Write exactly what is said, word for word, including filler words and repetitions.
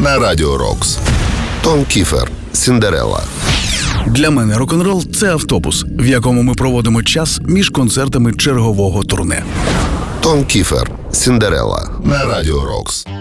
на Радіо Рокс. Том Кіфер, Сіндерелла. Для мене рок-н-рол – це автобус, в якому ми проводимо час між концертами чергового турне. Том Кіфер, Сіндерелла на Радіо Рокс.